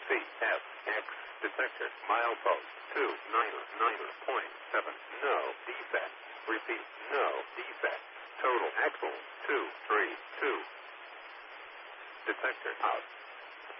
CFX detector milepost 299.7. No defect. Repeat, no defect. Total axle 232. Detector out.